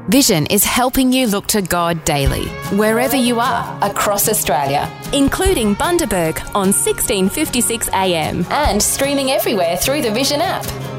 Vision is helping you look to God daily, wherever you are across Australia, including Bundaberg on 1656 AM and streaming everywhere through the Vision app.